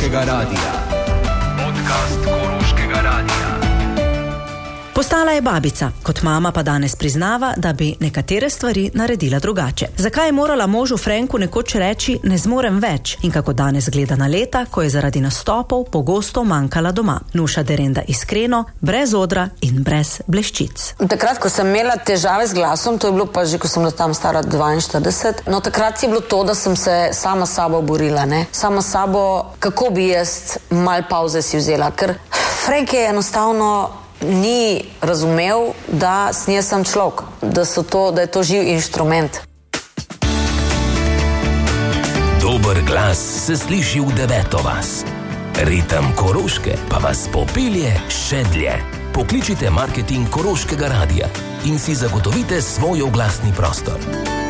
Koroškega radia. Podcast Koroškega radia. Postala je babica, kot mama pa danes priznava, da bi nekatere stvari naredila drugače. Zakaj je morala možu Frenku nekoč reči, ne zmorem več, in kako danes gleda na leta, ko je zaradi nastopov pogosto manjkala doma. Nuša Derenda iskreno, brez odra in brez bleščic. Takrat, ko sem imela težave z glasom, to je bilo pa že, ko sem bila tam stara 42, no takrat je bilo to, da sem se sama s sabo borila, ne? Sama s sabo, kako bi jaz mal pauze si vzela, ker Frenk je enostavno ni razumel, da sem človek, da je to živ inštrument. Dober glas se sliši v 9. vas. Ritem Koroške pa vas popelje še dlje. Pokličite marketing Koroškega radia in si zagotovite svoj oglasni prostor.